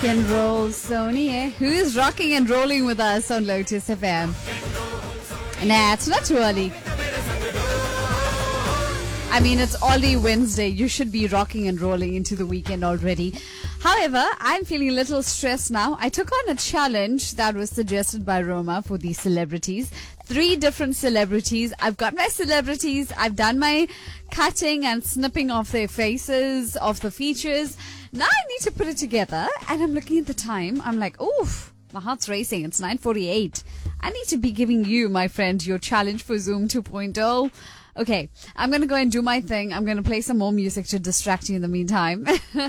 And roll, Sony. Who is rocking and rolling with us on Lotus FM? Nah, it's not too early. I mean, it's already Wednesday. You should be rocking and rolling into the weekend already. However, I'm feeling a little stressed now. I took on a challenge that was suggested by Roma for these celebrities. 3 different celebrities. I've got my celebrities. I've done my cutting and snipping of their faces, of the features. Now I need to put it together, and I'm looking at the time. I'm like, oof, my heart's racing. It's 9:48. I need to be giving you, my friend, your challenge for Zoom 2.0. Okay, I'm going to go and do my thing. I'm going to play some more music to distract you in the meantime.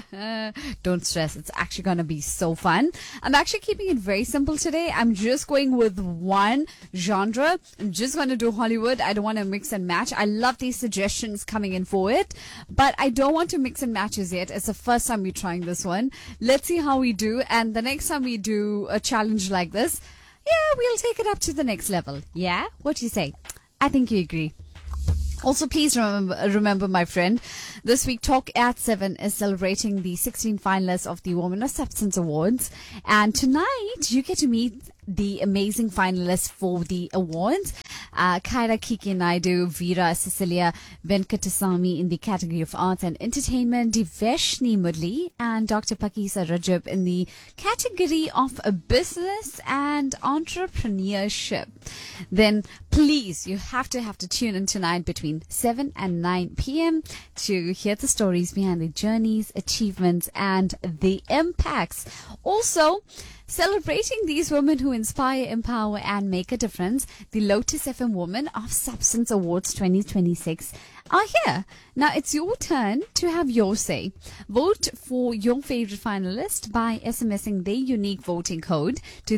Don't stress. It's actually going to be so fun. I'm actually keeping it very simple today. I'm just going with one genre. I'm just going to do Hollywood. I don't want to mix and match. I love these suggestions coming in for it, but I don't want to mix and matches yet. It's the first time we're trying this one. Let's see how we do. And the next time we do a challenge like this, yeah, we'll take it up to the next level. Yeah? What do you say? I think you agree. Also, please remember, my friend, this week Talk at 7 is celebrating the 16 finalists of the Women of Substance Awards. And tonight, you get to meet the amazing finalists for the awards. Kaira Kiki Naidu, Veera Cecilia Venkatasamy in the category of arts and entertainment, Diveshni Murli and Dr. Pakisa Rajab in the category of business and entrepreneurship. Then please, you have to tune in tonight between 7 and 9 p.m. to hear the stories behind the journeys, achievements, and the impacts. Also, celebrating these women who inspire, empower, and make a difference, the Lotus FM Women of Substance Awards 2026 are here. Now, it's your turn to have your say. Vote for your favorite finalist by SMSing their unique voting code to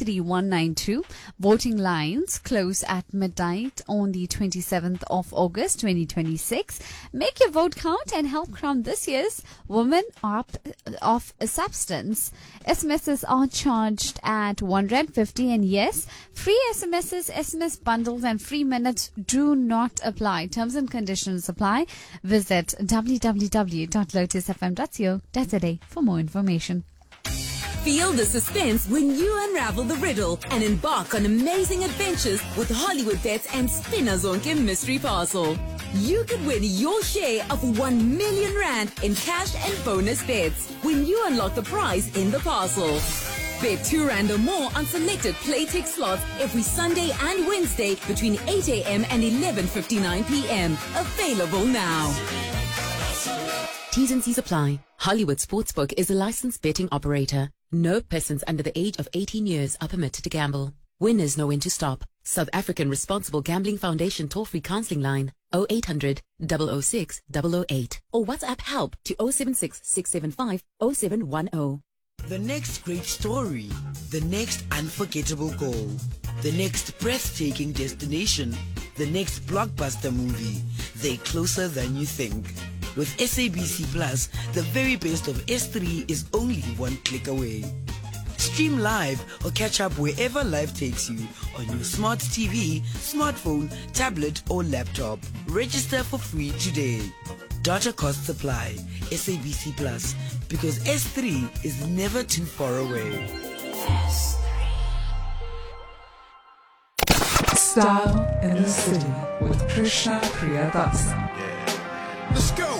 33192. Voting lines close at midnight on the 27th of August 2026. Make your vote count and help crown this year's Women of Substance. SMSs are charged at 150, and yes, free SMSs, SMS bundles, and free minutes do not apply. Terms and conditions apply. Visit www.lotusfm.co.za for more information. Feel the suspense when you unravel the riddle and embark on amazing adventures with Hollywood Bets and Spinner Zonke Mystery Parcel. You could win your share of 1 million rand in cash and bonus bets when you unlock the prize in the parcel. Bet 2 rand or more on selected Playtech slots every Sunday and Wednesday between 8 a.m. and 11:59 p.m. Available now. T's and C's apply. Hollywood Sportsbook is a licensed betting operator. No persons under the age of 18 years are permitted to gamble. Winners know when to stop. South African Responsible Gambling Foundation toll-free counseling line 0800 006 008 or WhatsApp help to 076 675 0710. The next great story, the next unforgettable goal, the next breathtaking destination, the next blockbuster movie, they're closer than you think. With SABC Plus, the very best of S3 is only one click away. Stream live or catch up wherever life takes you on your smart TV, smartphone, tablet or laptop. Register for free today. Data costs apply. SABC Plus, because S3 is never too far away. Style in the City with Krishna Priyadasan. Let's go.